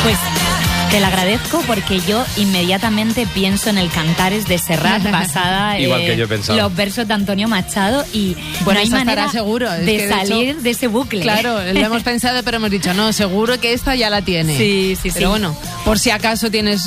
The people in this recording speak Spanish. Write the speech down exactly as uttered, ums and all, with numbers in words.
Pues te lo agradezco porque yo inmediatamente pienso en el Cantares de Serrat basada Igual en que yo he pensado. los versos de Antonio Machado y Bueno, no hay esa manera estará seguro, es de que de salir hecho- de ese bucle. Claro, lo hemos pensado, pero hemos dicho, no, seguro que esta ya la tiene. Sí, sí, sí. Pero bueno, por si acaso tienes